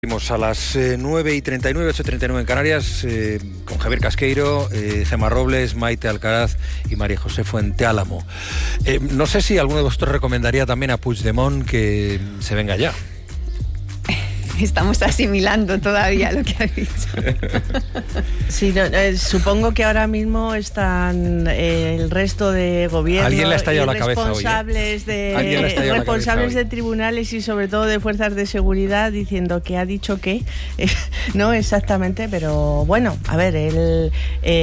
A las 9:39, 8:39 en Canarias, con Javier Casqueiro, Gemma Robles, Maite Alcaraz y María José Fuenteálamo. No sé si alguno de vosotros recomendaría también a Puigdemont que se venga ya. Estamos asimilando todavía lo que ha dicho. Sí, supongo que ahora mismo están el resto de gobierno. Alguien le ha estallado la cabeza hoy. Responsables de tribunales y sobre todo de fuerzas de seguridad diciendo que ha dicho que no exactamente, pero bueno, a ver, él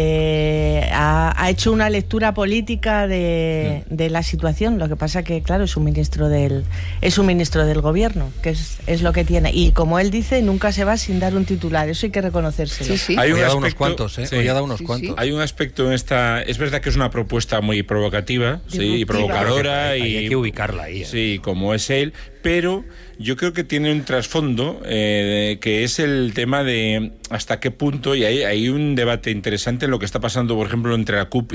ha hecho una lectura política de la situación. Lo que pasa que claro, es un ministro del gobierno, que es lo que tiene, y como él dice, nunca se va sin dar un titular. Eso hay que reconocérselo. Sí. Hay unos cuantos, Sí. Hoy ha dado unos cuantos. Hay un aspecto en esta... Es verdad que es una propuesta muy provocativa, y provocadora. Hay que ubicarla ahí. Sí, como es él, pero yo creo que tiene un trasfondo que es el tema de hasta qué punto, y hay un debate interesante en lo que está pasando, por ejemplo, entre la CUP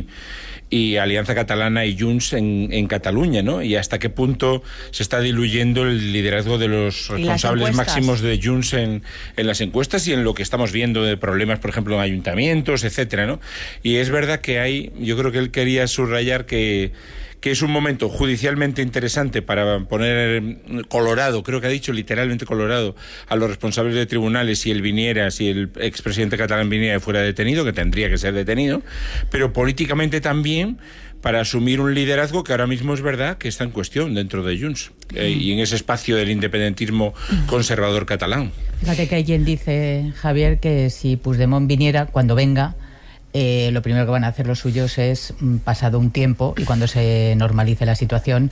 y Alianza Catalana y Junts en Cataluña, ¿no? Y hasta qué punto se está diluyendo el liderazgo de los responsables máximos de Junts en las encuestas y en lo que estamos viendo de problemas, por ejemplo, en ayuntamientos, etcétera, ¿no? Y es verdad que yo creo que él quería subrayar que es un momento judicialmente interesante para poner colorado, creo que ha dicho literalmente colorado, a los responsables de tribunales si él viniera, si el expresidente catalán viniera y fuera detenido, que tendría que ser detenido, pero políticamente también para asumir un liderazgo que ahora mismo es verdad que está en cuestión dentro de Junts y en ese espacio del independentismo conservador catalán. Fíjate que hay quien dice, Javier, que si Puigdemont viniera, cuando venga, lo primero que van a hacer los suyos es, pasado un tiempo y cuando se normalice la situación,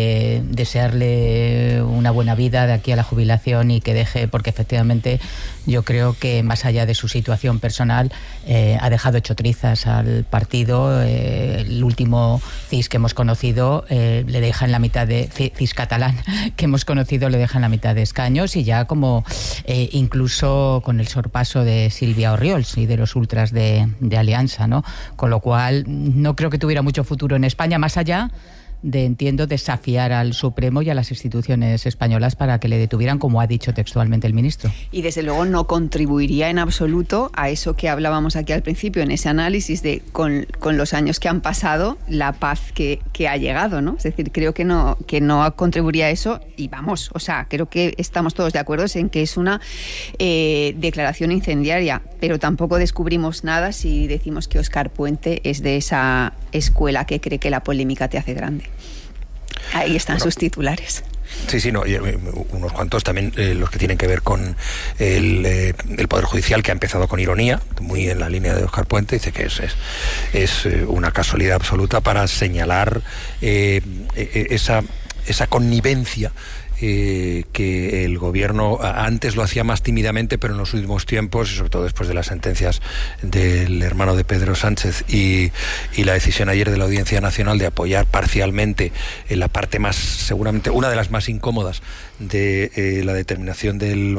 desearle una buena vida de aquí a la jubilación y que deje, porque efectivamente yo creo que más allá de su situación personal ha dejado hecho trizas al partido. El último CIS que hemos conocido le deja en la mitad de CIS catalán que hemos conocido, le deja en la mitad de escaños, y ya como incluso con el sorpaso de Sílvia Orriols y de los ultras de Alianza, ¿no? Con lo cual no creo que tuviera mucho futuro en España, más allá de, entiendo, desafiar al Supremo y a las instituciones españolas para que le detuvieran, como ha dicho textualmente el ministro. Y desde luego no contribuiría en absoluto a eso que hablábamos aquí al principio, en ese análisis de con los años que han pasado, la paz que ha llegado, ¿no? Es decir, creo que no contribuiría a eso, y vamos, o sea, creo que estamos todos de acuerdo en que es una declaración incendiaria, pero tampoco descubrimos nada si decimos que Óscar Puente es de esa escuela que cree que la polémica te hace grande. Ahí están sus titulares. Sí, no, unos cuantos también, los que tienen que ver con el Poder Judicial, que ha empezado con ironía, muy en la línea de Óscar Puente. Dice que es una casualidad absoluta para señalar esa connivencia que el gobierno antes lo hacía más tímidamente, pero en los últimos tiempos, y sobre todo después de las sentencias del hermano de Pedro Sánchez y la decisión ayer de la Audiencia Nacional de apoyar parcialmente en la parte más, seguramente una de las más incómodas de la determinación del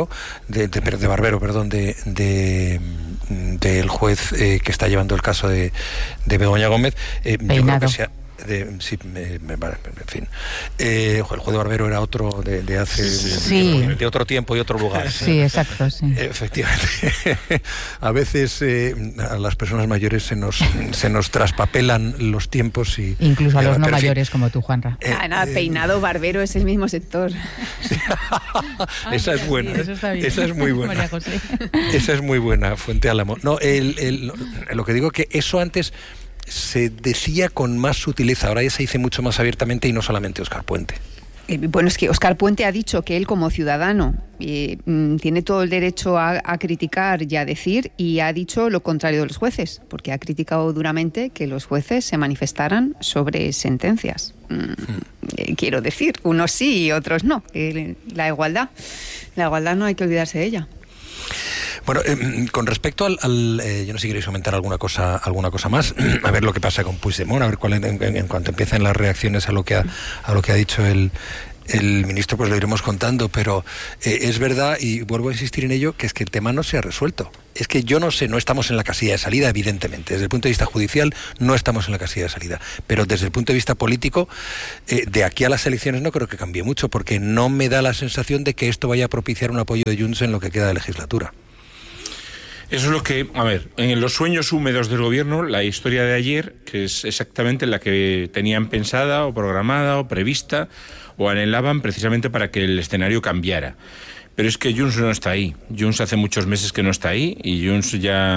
del juez que está llevando el caso de Begoña Gómez. Yo creo que en fin, el juez de Barbero era otro de hace de otro tiempo y otro lugar. Sí, exacto, sí. Efectivamente. A veces a las personas mayores se nos traspapelan los tiempos y incluso a los no mayores como tú, Juanra. Peinado, Barbero es el mismo sector. Esa es buena. Sí, eso está bien. Esa es muy buena. María José. Esa es muy buena, Fuenteálamo. No, lo que digo que eso antes se decía con más sutileza, ahora ya se dice mucho más abiertamente, y no solamente Óscar Puente. Bueno, es que Óscar Puente ha dicho que él, como ciudadano, tiene todo el derecho a criticar y a decir, y ha dicho lo contrario de los jueces, porque ha criticado duramente que los jueces se manifestaran sobre sentencias. Quiero decir, unos sí y otros no. La igualdad no hay que olvidarse de ella. Bueno, con respecto yo no sé si queréis comentar alguna cosa más, a ver lo que pasa con Puigdemont, a ver en cuanto empiecen las reacciones a lo que ha dicho el ministro, pues lo iremos contando, pero es verdad, y vuelvo a insistir en ello, que es que el tema no se ha resuelto. es que yo no sé, no estamos en la casilla de salida, evidentemente. Desde el punto de vista judicial no estamos en la casilla de salida. Pero desde el punto de vista político, de aquí a las elecciones no creo que cambie mucho, porque no me da la sensación de que esto vaya a propiciar un apoyo de Junts en lo que queda de legislatura. Eso es lo que, a ver, en los sueños húmedos del gobierno, la historia de ayer, que es exactamente la que tenían pensada o programada o prevista o anhelaban precisamente para que el escenario cambiara. Pero es que Junts no está ahí. Junts hace muchos meses que no está ahí y Junts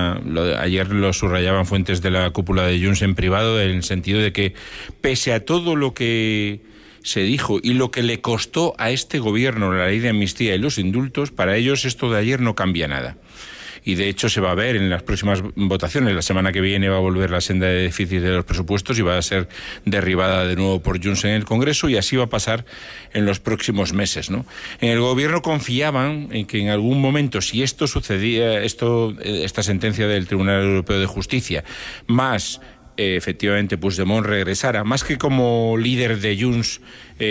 ayer lo subrayaban fuentes de la cúpula de Junts en privado, en el sentido de que pese a todo lo que se dijo y lo que le costó a este gobierno la ley de amnistía y los indultos, para ellos esto de ayer no cambia nada. Y de hecho se va a ver en las próximas votaciones. La semana que viene va a volver la senda de déficit de los presupuestos y va a ser derribada de nuevo por Junts en el Congreso, y así va a pasar en los próximos meses, ¿no? En el gobierno confiaban en que en algún momento, si esto sucedía, esta sentencia del Tribunal Europeo de Justicia, más efectivamente Puigdemont regresara, más que como líder de Junts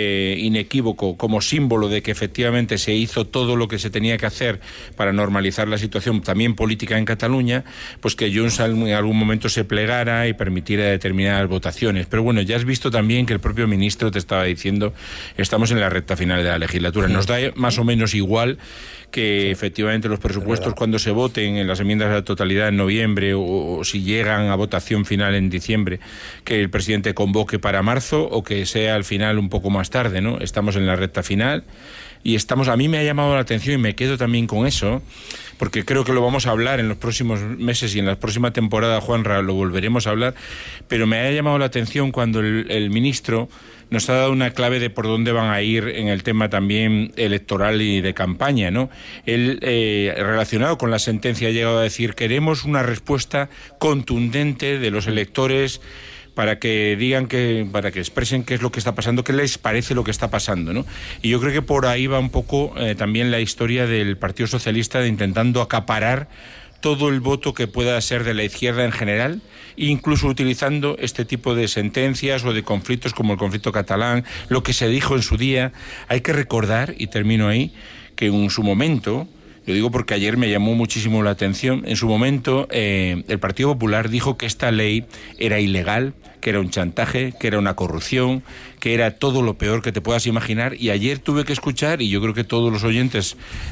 inequívoco, como símbolo de que efectivamente se hizo todo lo que se tenía que hacer para normalizar la situación también política en Cataluña, pues que Junts en algún momento se plegara y permitiera determinadas votaciones. Pero bueno, ya has visto también que el propio ministro te estaba diciendo, estamos en la recta final de la legislatura, nos da más o menos igual que efectivamente los presupuestos, cuando se voten en las enmiendas a la totalidad en noviembre o si llegan a votación final en diciembre, que el presidente convoque para marzo o que sea al final un poco más tarde, ¿no? Estamos en la recta final y a mí me ha llamado la atención y me quedo también con eso, porque creo que lo vamos a hablar en los próximos meses y en la próxima temporada, Juanra, lo volveremos a hablar, pero me ha llamado la atención cuando el ministro nos ha dado una clave de por dónde van a ir en el tema también electoral y de campaña, ¿no? Él, relacionado con la sentencia, ha llegado a decir: queremos una respuesta contundente de los electores para que digan para que expresen qué es lo que está pasando, qué les parece lo que está pasando, ¿no? Y yo creo que por ahí va un poco también la historia del Partido Socialista, de intentando acaparar todo el voto que pueda ser de la izquierda en general, incluso utilizando este tipo de sentencias o de conflictos como el conflicto catalán, lo que se dijo en su día. Hay que recordar, y termino ahí, que en su momento, lo digo porque ayer me llamó muchísimo la atención, en su momento el Partido Popular dijo que esta ley era ilegal, que era un chantaje, que era una corrupción, que era todo lo peor que te puedas imaginar, y ayer tuve que escuchar, y yo creo que todos los oyentes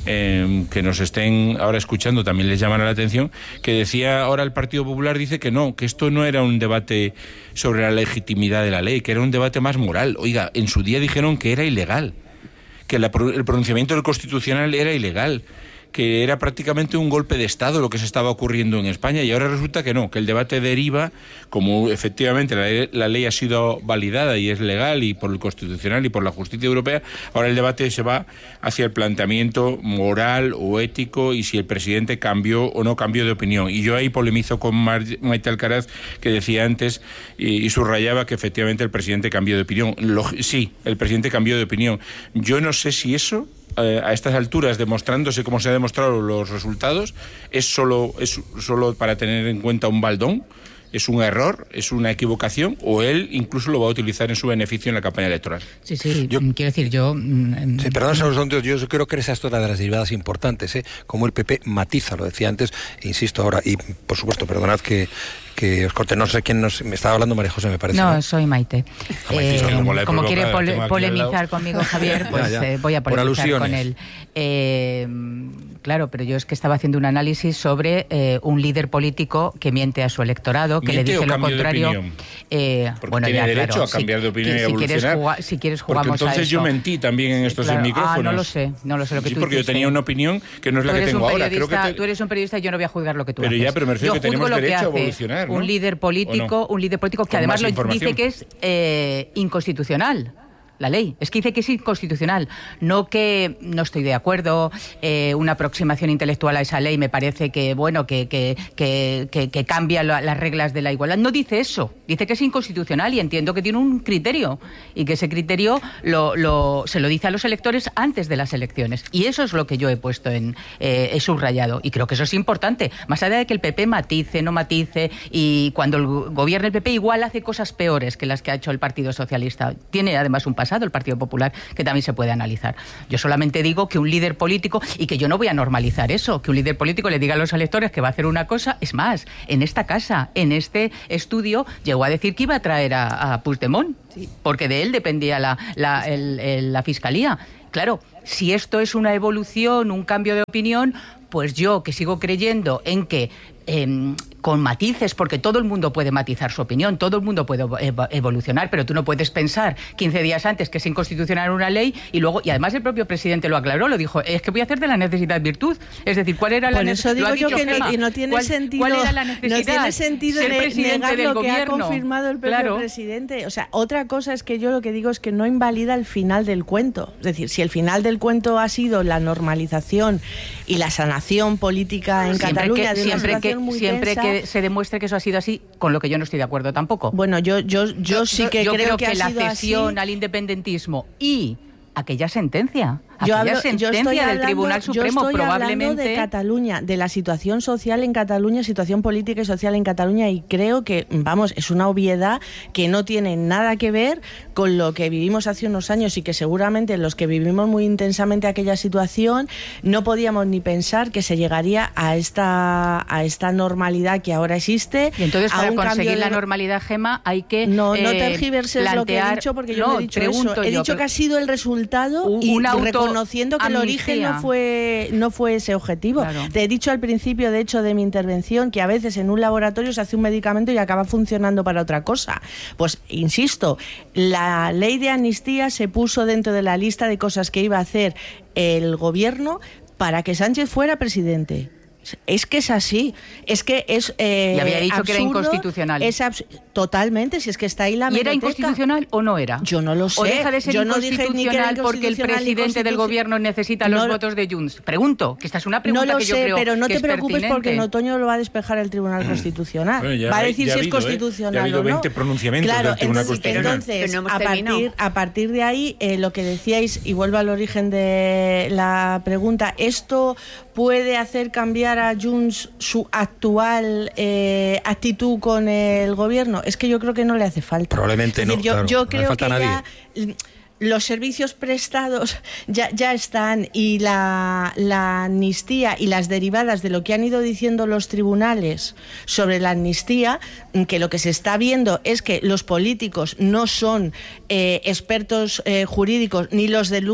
que nos estén ahora escuchando también les llamará la atención, que decía ahora el Partido Popular dice que no, que esto no era un debate sobre la legitimidad de la ley, que era un debate más moral. Oiga, en su día dijeron que era ilegal, que el pronunciamiento del Constitucional era ilegal, que era prácticamente un golpe de Estado lo que se estaba ocurriendo en España, y ahora resulta que no, que el debate deriva, como efectivamente la ley ha sido validada y es legal y por el Constitucional y por la justicia europea, ahora el debate se va hacia el planteamiento moral o ético y si el presidente cambió o no cambió de opinión. Y yo ahí polemizo con Maite Alcaraz, que decía antes y subrayaba que efectivamente el presidente cambió de opinión. Sí, el presidente cambió de opinión. Yo no sé si eso, a estas alturas, demostrándose como se ha demostrado los resultados, es solo para tener en cuenta un baldón, es un error, es una equivocación, o él incluso lo va a utilizar en su beneficio en la campaña electoral. Sí, quiero decir, Sí, perdón, yo creo que esa es otra de las derivadas importantes, como el PP matiza, lo decía antes, e insisto ahora, y por supuesto, perdonad que os corte, no sé quién me estaba hablando, María José, me parece. No, soy Maite. Como quiere polemizar conmigo, Javier, pues ya. Voy a polemizar con él. Claro, pero yo es que estaba haciendo un análisis sobre un líder político que miente a su electorado, que le dice lo contrario. Bueno, tiene derecho a cambiar de opinión y evolucionar. Si quieres jugamos porque entonces a eso. Yo mentí también en estos micrófonos. No lo sé lo que tú porque yo tenía una opinión que no es la que tengo ahora. Tú eres un periodista y yo no voy a juzgar lo que tú haces. Pero me refiero que tenemos derecho a evolucionar, ¿no? Un líder político que además dice que es inconstitucional. La ley. Es que dice que es inconstitucional. No que no estoy de acuerdo, una aproximación intelectual a esa ley me parece que, bueno, que cambia las reglas de la igualdad. No dice eso. Dice que es inconstitucional y entiendo que tiene un criterio y que ese criterio se lo dice a los electores antes de las elecciones. Y eso es lo que yo he puesto he subrayado. Y creo que eso es importante. Más allá de que el PP matice, no matice, y cuando gobierna el PP igual hace cosas peores que las que ha hecho el Partido Socialista. Tiene además un pasado el Partido Popular, que también se puede analizar. Yo solamente digo que un líder político, y que yo no voy a normalizar eso, que un líder político le diga a los electores que va a hacer una cosa. Es más, en esta casa, en este estudio, llegó a decir que iba a traer a Puigdemont, sí, porque de él dependía la Fiscalía. Claro, si esto es una evolución, un cambio de opinión, pues yo, que sigo creyendo en que con matices, porque todo el mundo puede matizar su opinión, todo el mundo puede evolucionar, pero tú no puedes pensar 15 días antes que es inconstitucional una ley y luego, y además el propio presidente lo aclaró, lo dijo, es que voy a hacer de la necesidad virtud. Es decir, ¿cuál era la necesidad? Por eso digo yo que no tiene sentido. ¿Cuál era la necesidad? No tiene sentido ser presidente negar del lo gobierno. Que ha confirmado el propio presidente. O sea, otra cosa es que yo lo que digo es que no invalida el final del cuento. Es decir, si el final del cuento ha sido la normalización y la sanación política en Cataluña de una situación muy siempre tensa, que se demuestre que eso ha sido así, con lo que yo no estoy de acuerdo tampoco. Bueno, yo sí que creo que la ha sido cesión así. Al independentismo y aquella sentencia Yo estoy del Tribunal Supremo probablemente hablando de Cataluña, de la situación social en Cataluña, situación política y social en Cataluña, y creo que, vamos, es una obviedad que no tiene nada que ver con lo que vivimos hace unos años y que seguramente los que vivimos muy intensamente aquella situación no podíamos ni pensar que se llegaría a esta normalidad que ahora existe. Y entonces para conseguir la normalidad, Gemma, hay que no tergiverses lo que he dicho, porque yo no he dicho eso. He dicho que ha sido el resultado y reconociendo que el origen no fue ese objetivo. Claro. Te he dicho al principio, de hecho, de mi intervención, que a veces en un laboratorio se hace un medicamento y acaba funcionando para otra cosa. Pues, insisto, la ley de amnistía se puso dentro de la lista de cosas que iba a hacer el gobierno para que Sánchez fuera presidente. Es que es así, es que es y había dicho absurdo, que era inconstitucional. Totalmente, si es que está ahí la ¿Y era hemeroteca? ¿Inconstitucional o no era? Yo no lo sé. ¿O deja de ser inconstitucional porque el presidente del gobierno necesita los votos de Junts? Pregunto, que esta es una pregunta no que yo creo que es pero no te preocupes pertinente. porque en otoño lo va a despejar el Tribunal Constitucional. Bueno, va a decir si es constitucional ya ha habido o no. 20 pronunciamientos del Tribunal Constitucional. Entonces, no a partir de ahí, lo que decíais, y vuelvo al origen de la pregunta, ¿esto puede hacer cambiar a Junts su actual actitud con el gobierno? Es que yo creo que no le hace falta. Probablemente no. Yo creo falta que nadie. ya los servicios prestados ya están, y la amnistía y las derivadas de lo que han ido diciendo los tribunales sobre la amnistía, que lo que se está viendo es que los políticos no son expertos jurídicos, ni los de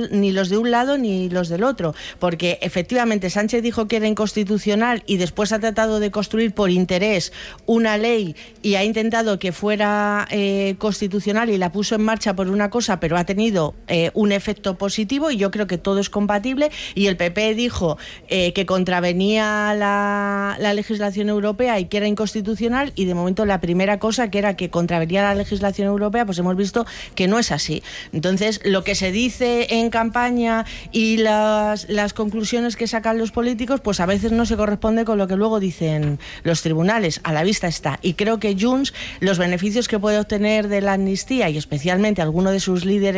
un lado ni los del otro, porque efectivamente Sánchez dijo que era inconstitucional y después ha tratado de construir por interés una ley y ha intentado que fuera constitucional y la puso en marcha por una cosa, pero ha tenido un efecto positivo, y yo creo que todo es compatible. Y el PP dijo que contravenía la legislación europea y que era inconstitucional, y de momento la primera cosa, que era que contravenía la legislación europea, pues hemos visto que no es así. Entonces, lo que se dice en campaña y las conclusiones que sacan los políticos, pues a veces no se corresponde con lo que luego dicen los tribunales. A la vista está. Y creo que Junts, los beneficios que puede obtener de la amnistía, y especialmente alguno de sus líderes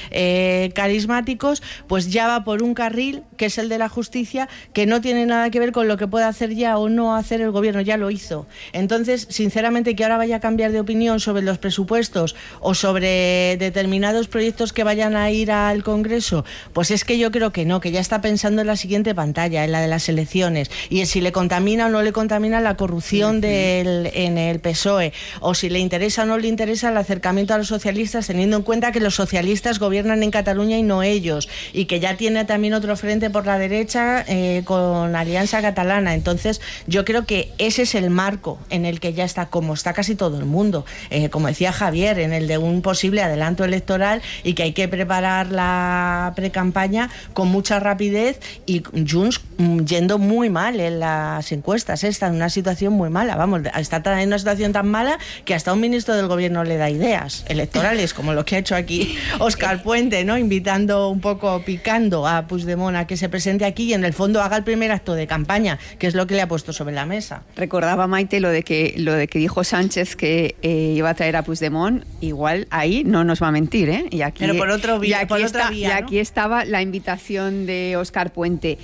carismáticos, pues ya va por un carril que es el de la justicia, que no tiene nada que ver con lo que puede hacer ya o no hacer el gobierno. Ya lo hizo. Entonces, sinceramente, que ahora vaya a cambiar de opinión sobre los presupuestos o sobre determinados proyectos que vayan a ir al Congreso, pues es que yo creo que no, que ya está pensando en la siguiente pantalla, en la de las elecciones, y en si le contamina o no le contamina la corrupción en el PSOE, o si le interesa o no le interesa el acercamiento a los socialistas, teniendo en cuenta que los socialistas gobiernan en Cataluña y no ellos, y que ya tiene también otro frente por la derecha con Alianza Catalana. Entonces, yo creo que ese es el marco en el que ya está, como está casi todo el mundo, como decía Javier, en el de un posible adelanto electoral, y que hay que preparar la precampaña con mucha rapidez, y Junts yendo muy mal en las encuestas, está en una situación muy mala, vamos, está en una situación tan mala que hasta un ministro del gobierno le da ideas electorales, como lo que ha hecho aquí Óscar Puente, ¿no? Invitando un poco, picando a Puigdemont a que se presente aquí y en el fondo haga el primer acto de campaña, que es lo que le ha puesto sobre la mesa. Recordaba Maite lo de que dijo Sánchez que iba a traer a Puigdemont, igual ahí no nos va a mentir, ¿eh? Y aquí, pero por otro vía, y aquí estaba la invitación de Óscar Puente.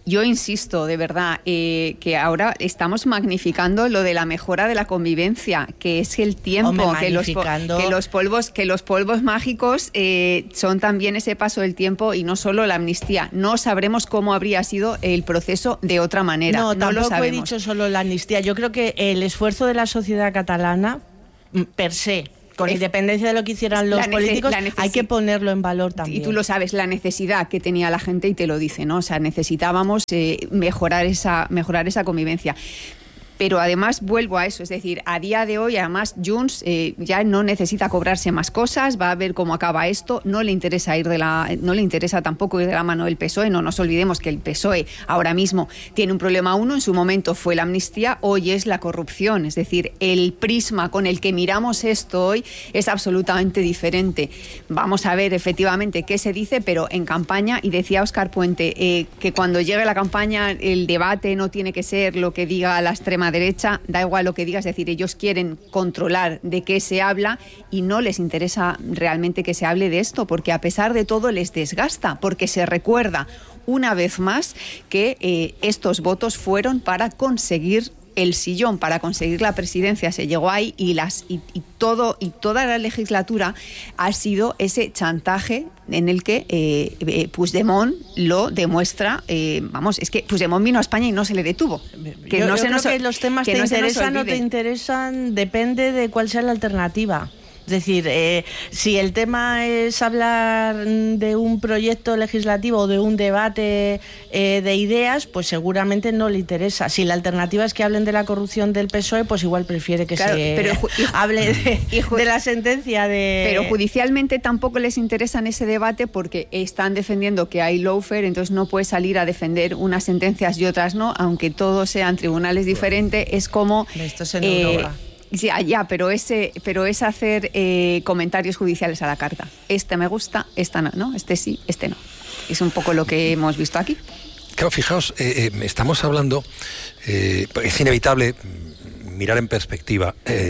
Yo insisto, de verdad, que ahora estamos magnificando lo de la mejora de la convivencia, que es el tiempo, que los polvos mágicos son también ese paso del tiempo y no solo la amnistía. No sabremos cómo habría sido el proceso de otra manera. No, tampoco lo sabemos. He dicho solo la amnistía. Yo creo que el esfuerzo de la sociedad catalana, per se, con independencia de lo que hicieran los políticos, hay que ponerlo en valor también. Y tú lo sabes, la necesidad que tenía la gente, y te lo dice, ¿no? O sea, necesitábamos mejorar esa convivencia. Pero además vuelvo a eso, es decir, a día de hoy además Junts ya no necesita cobrarse más cosas, va a ver cómo acaba esto, no le interesa tampoco ir de la mano del PSOE, no nos olvidemos que el PSOE ahora mismo tiene un problema en su momento fue la amnistía, hoy es la corrupción, es decir, el prisma con el que miramos esto hoy es absolutamente diferente. Vamos a ver efectivamente qué se dice, pero en campaña, y decía Óscar Puente, que cuando llegue la campaña el debate no tiene que ser lo que diga la extrema derecha, da igual lo que diga, es decir, ellos quieren controlar de qué se habla y no les interesa realmente que se hable de esto, porque a pesar de todo les desgasta, porque se recuerda una vez más que estos votos fueron para conseguir el sillón, para conseguir la presidencia. Se llegó ahí y toda la legislatura ha sido ese chantaje en el que Puigdemont lo demuestra. Es que Puigdemont vino a España y no se le detuvo. Que yo creo que los temas te interesan o no te interesan, depende de cuál sea la alternativa. Es decir, si el tema es hablar de un proyecto legislativo o de un debate de ideas, pues seguramente no le interesa. Si la alternativa es que hablen de la corrupción del PSOE, pues igual prefiere que hable de la sentencia de... Pero judicialmente tampoco les interesa en ese debate porque están defendiendo que hay lawfare, entonces no puede salir a defender unas sentencias y otras no, aunque todos sean tribunales diferentes. Es como... Esto es en Europa. Sí, pero es hacer comentarios judiciales a la carta. Este me gusta, esta no, este sí, este no. Es un poco lo que hemos visto aquí. Claro, fijaos, estamos hablando, es inevitable mirar en perspectiva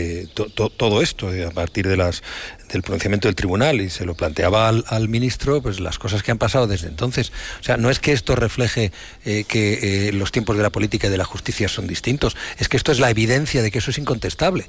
todo esto a partir de del pronunciamiento del tribunal, y se lo planteaba al ministro, pues las cosas que han pasado desde entonces. O sea, no es que esto refleje que los tiempos de la política y de la justicia son distintos, es que esto es la evidencia de que eso es incontestable.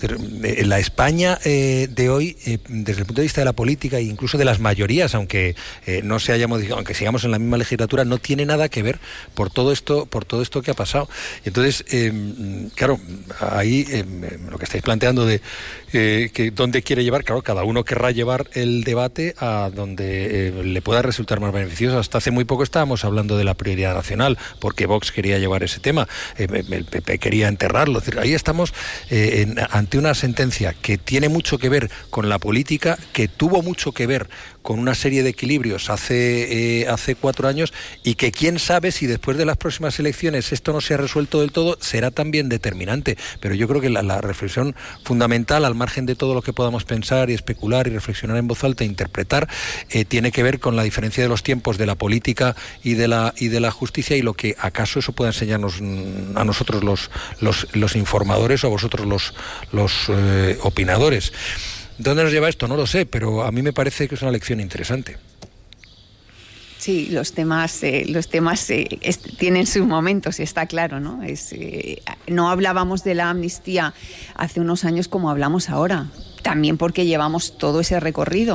La España de hoy, desde el punto de vista de la política e incluso de las mayorías, aunque no se haya modificado, aunque sigamos en la misma legislatura, no tiene nada que ver por todo esto que ha pasado. Entonces, claro, ahí lo que estáis planteando de que dónde quiere llevar, claro, cada uno querrá llevar el debate a donde le pueda resultar más beneficioso. Hasta hace muy poco estábamos hablando de la prioridad nacional, porque Vox quería llevar ese tema, el PP quería enterrarlo. Es decir, ahí estamos ante una sentencia que tiene mucho que ver con la política, que tuvo mucho que ver con una serie de equilibrios hace 4 años, y que quién sabe si después de las próximas elecciones esto no se ha resuelto del todo, será también determinante. Pero yo creo que la reflexión fundamental, al margen de todo lo que podamos pensar y especular y reflexionar en voz alta e interpretar, tiene que ver con la diferencia de los tiempos de la política y de la justicia, y lo que acaso eso pueda enseñarnos a nosotros los informadores, o a vosotros los opinadores. ¿Dónde nos lleva esto? No lo sé, pero a mí me parece que es una lección interesante. Sí, los temas tienen sus momentos, está claro, ¿no? No hablábamos de la amnistía hace unos años como hablamos ahora, también porque llevamos todo ese recorrido.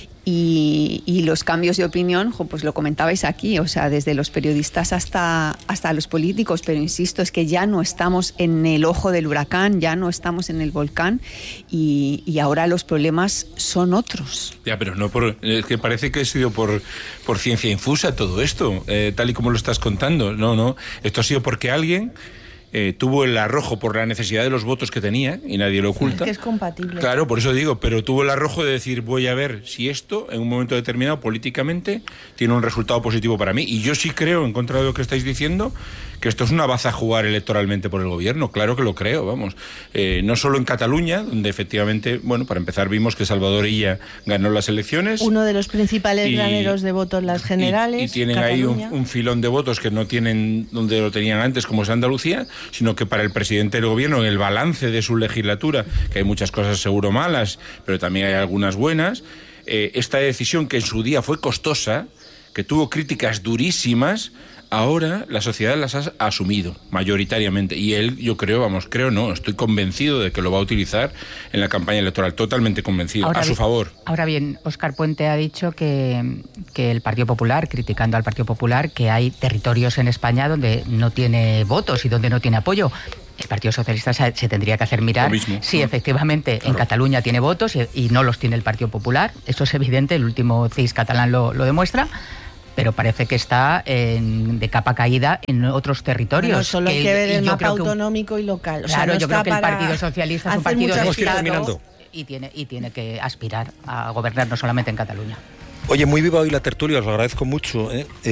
Y los cambios de opinión, pues lo comentabais aquí, o sea, desde los periodistas hasta los políticos, pero insisto, es que ya no estamos en el ojo del huracán, ya no estamos en el volcán, y ahora los problemas son otros. Ya, pero no es que parece que ha sido por ciencia infusa todo esto, tal y como lo estás contando. No, esto ha sido porque alguien tuvo el arrojo por la necesidad de los votos que tenía, y nadie lo oculta. Es que es compatible. Claro, por eso digo, pero tuvo el arrojo de decir, voy a ver si esto, en un momento determinado, políticamente, tiene un resultado positivo para mí. Y yo sí creo, en contra de lo que estáis diciendo, que esto es una baza a jugar electoralmente por el gobierno. Claro que lo creo, vamos. No solo en Cataluña, donde efectivamente, bueno, para empezar vimos que Salvador Illa ganó las elecciones. Uno de los principales graneros de votos las generales. Y tienen Cataluña. Ahí un filón de votos que no tienen donde lo tenían antes, como es Andalucía, sino que para el presidente del gobierno, en el balance de su legislatura, que hay muchas cosas seguro malas, pero también hay algunas buenas, esta decisión que en su día fue costosa, que tuvo críticas durísimas, Ahora la sociedad las ha asumido mayoritariamente y él, yo creo, estoy convencido de que lo va a utilizar en la campaña electoral, totalmente convencido, a su favor. Ahora bien, Óscar Puente ha dicho que el Partido Popular, criticando al Partido Popular, que hay territorios en España donde no tiene votos y donde no tiene apoyo. El Partido Socialista se tendría que hacer mirar si efectivamente en Cataluña tiene votos y no los tiene el Partido Popular. Eso es evidente, el último CIS catalán lo demuestra. Pero parece que está de capa caída en otros territorios. Bueno, solo hay que ver el mapa autonómico y local. O sea, no yo creo que el Partido Socialista es un partido de Estado y tiene que aspirar a gobernar no solamente en Cataluña. Oye, muy viva hoy la tertulia, os lo agradezco mucho,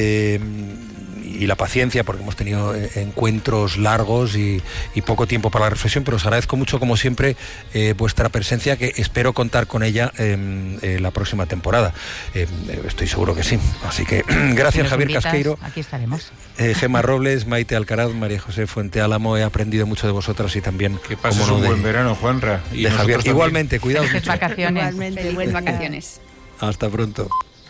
y la paciencia, porque hemos tenido encuentros largos y poco tiempo para la reflexión, pero os agradezco mucho, como siempre, vuestra presencia, que espero contar con ella la próxima temporada. Estoy seguro que sí. Así que gracias, Javier Casqueiro. Aquí estaremos. Gemma Robles, Maite Alcaraz, María José Fuente Álamo. He aprendido mucho de vosotras y también... Que pases un buen verano, Juanra. Y de Javier. Igualmente, cuidaos mucho. Vacaciones. Igualmente, buenas vacaciones. Hasta pronto.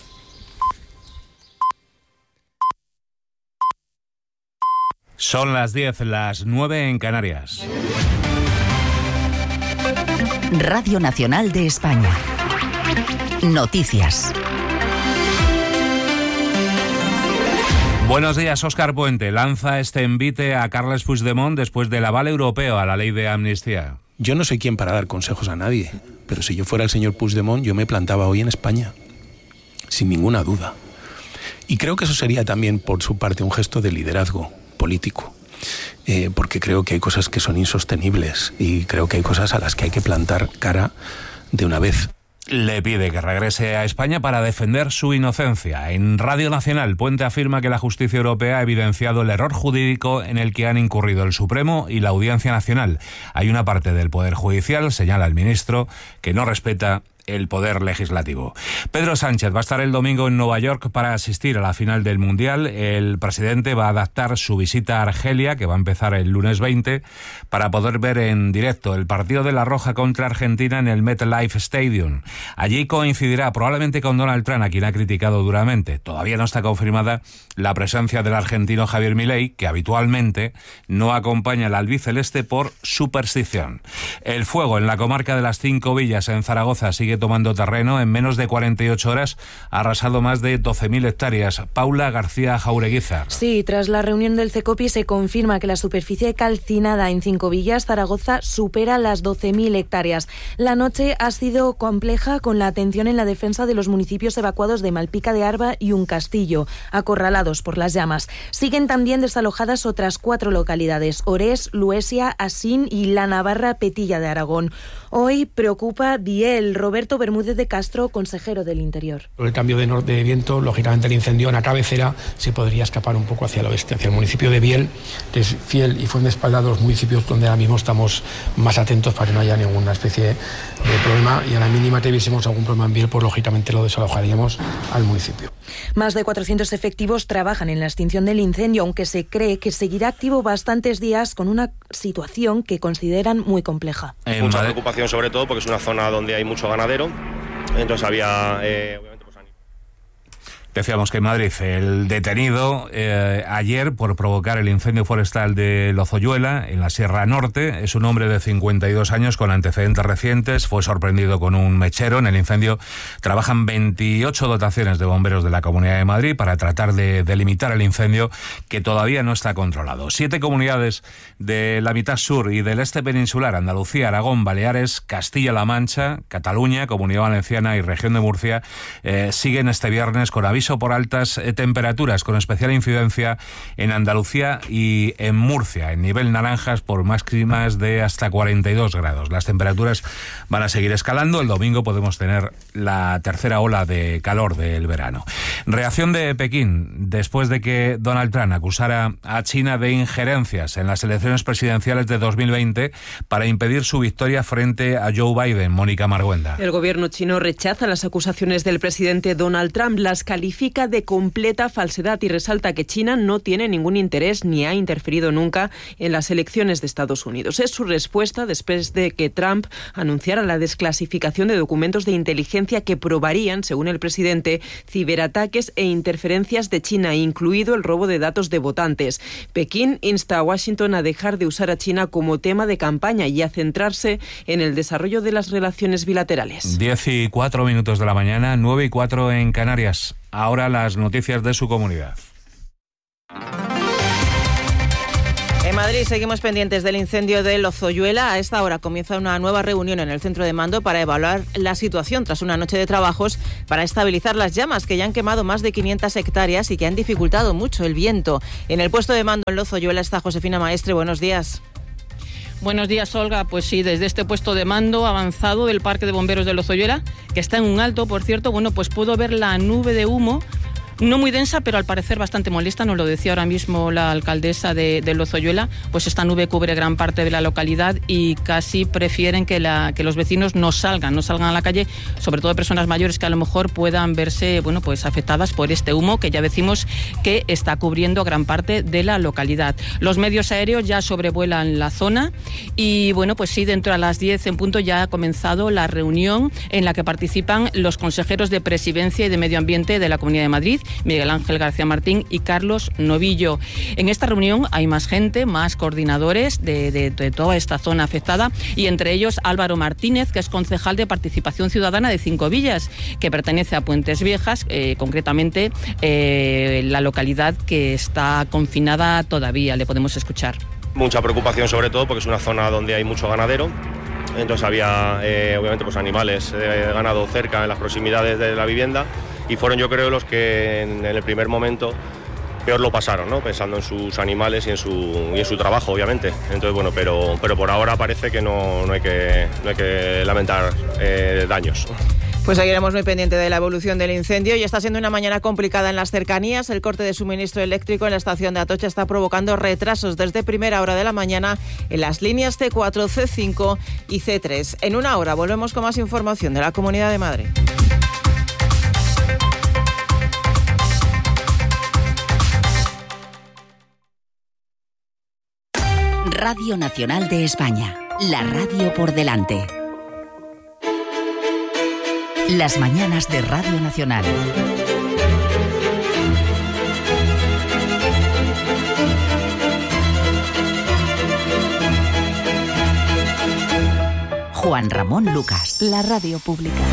Son las 10, las 9 en Canarias. Radio Nacional de España. Noticias. Buenos días. Óscar Puente lanza este envite a Carles Puigdemont después del aval europeo a la ley de amnistía. Yo no soy quien para dar consejos a nadie, pero si yo fuera el señor Puigdemont, yo me plantaba hoy en España, sin ninguna duda. Y creo que eso sería también, por su parte, un gesto de liderazgo político, porque creo que hay cosas que son insostenibles y creo que hay cosas a las que hay que plantar cara de una vez. Le pide que regrese a España para defender su inocencia. En Radio Nacional, Puente afirma que la justicia europea ha evidenciado el error jurídico en el que han incurrido el Supremo y la Audiencia Nacional. Hay una parte del Poder Judicial, señala el ministro, que no respeta el poder legislativo. Pedro Sánchez va a estar el domingo en Nueva York para asistir a la final del Mundial. El presidente va a adaptar su visita a Argelia, que va a empezar el lunes 20, para poder ver en directo el partido de La Roja contra Argentina en el MetLife Stadium. Allí coincidirá probablemente con Donald Trump, a quien ha criticado duramente. Todavía no está confirmada la presencia del argentino Javier Milei, que habitualmente no acompaña al albiceleste por superstición. El fuego en la comarca de las Cinco Villas, en Zaragoza, sigue tomando terreno. En menos de 48 horas ha arrasado más de 12.000 hectáreas. Paula García Jaureguiza. Sí, tras la reunión del CECOPI se confirma que la superficie calcinada en Cinco Villas, Zaragoza, supera las 12.000 hectáreas. La noche ha sido compleja, con la atención en la defensa de los municipios evacuados de Malpica de Arba y Un Castillo, acorralados por las llamas. Siguen también desalojadas otras 4 localidades: Orés, Luesia, Asín y La Navarra Petilla de Aragón. Hoy preocupa Biel. Roberto Bermúdez de Castro, consejero del Interior. Por el cambio de viento, lógicamente el incendio en la cabecera se podría escapar un poco hacia el oeste, hacia el municipio de Biel, que es Fiel y Fuenteespalda, los municipios donde ahora mismo estamos más atentos para que no haya ninguna especie de problema, y a la mínima que viésemos algún problema en Biel, pues lógicamente lo desalojaríamos al municipio. Más de 400 efectivos trabajan en la extinción del incendio, aunque se cree que seguirá activo bastantes días, con una situación que consideran muy compleja. Mucha preocupación, sobre todo porque es una zona donde hay mucho ganadero, entonces había... Decíamos que en Madrid el detenido ayer por provocar el incendio forestal de Lozoyuela, en la Sierra Norte, es un hombre de 52 años con antecedentes recientes. Fue sorprendido con un mechero. En el incendio trabajan 28 dotaciones de bomberos de la Comunidad de Madrid para tratar de delimitar el incendio, que todavía no está controlado. 7 comunidades de la mitad sur y del este peninsular, Andalucía, Aragón, Baleares, Castilla-La Mancha, Cataluña, Comunidad Valenciana y Región de Murcia, siguen este viernes con aviso por altas temperaturas, con especial incidencia en Andalucía y en Murcia, en nivel naranjas por máximas de hasta 42 grados. Las temperaturas van a seguir escalando. El domingo podemos tener la tercera ola de calor del verano. Reacción de Pekín después de que Donald Trump acusara a China de injerencias en las elecciones presidenciales de 2020 para impedir su victoria frente a Joe Biden. Mónica Marguenda. El gobierno chino rechaza las acusaciones del presidente Donald Trump, las califica califica de completa falsedad y resalta que China no tiene ningún interés ni ha interferido nunca en las elecciones de Estados Unidos. Es su respuesta después de que Trump anunciara la desclasificación de documentos de inteligencia que probarían, según el presidente, ciberataques e interferencias de China, incluido el robo de datos de votantes. Pekín insta a Washington a dejar de usar a China como tema de campaña y a centrarse en el desarrollo de las relaciones bilaterales. 10:04 de la mañana, 9:04 en Canarias. Ahora las noticias de su comunidad. En Madrid seguimos pendientes del incendio de Lozoyuela. A esta hora comienza una nueva reunión en el centro de mando para evaluar la situación tras una noche de trabajos para estabilizar las llamas que ya han quemado más de 500 hectáreas y que han dificultado mucho el viento. En el puesto de mando en Lozoyuela está Josefina Maestre. Buenos días. Buenos días, Olga. Pues sí, desde este puesto de mando avanzado del Parque de Bomberos de Lozoyuela, que está en un alto, por cierto, pues puedo ver la nube de humo. No muy densa, pero al parecer bastante molesta, nos lo decía ahora mismo la alcaldesa de Lozoyuela, pues esta nube cubre gran parte de la localidad y casi prefieren que los vecinos no salgan a la calle, sobre todo personas mayores que a lo mejor puedan verse pues afectadas por este humo que ya decimos que está cubriendo gran parte de la localidad. Los medios aéreos ya sobrevuelan la zona y pues sí, dentro a las 10 en punto ya ha comenzado la reunión en la que participan los consejeros de Presidencia y de Medio Ambiente de la Comunidad de Madrid, Miguel Ángel García Martín y Carlos Novillo. En esta reunión hay más gente, más coordinadores de toda esta zona afectada y entre ellos Álvaro Martínez, que es concejal de Participación Ciudadana de Cinco Villas, que pertenece a Puentes Viejas, concretamente la localidad que está confinada todavía. Le podemos escuchar. Mucha preocupación sobre todo porque es una zona donde hay mucho ganadero. Entonces había obviamente pues animales de ganado cerca, en las proximidades de la vivienda, y fueron yo creo los que en el primer momento peor lo pasaron, ¿no? Pensando en sus animales y en su trabajo, obviamente. Entonces pero por ahora parece que no hay que lamentar daños. Pues seguiremos muy pendiente de la evolución del incendio y está siendo una mañana complicada en las cercanías. El corte de suministro eléctrico en la estación de Atocha está provocando retrasos desde primera hora de la mañana en las líneas C4, C5 y C3. En una hora volvemos con más información de la Comunidad de Madrid. Radio Nacional de España, la radio por delante. Las mañanas de Radio Nacional. Juan Ramón Lucas. La radio pública.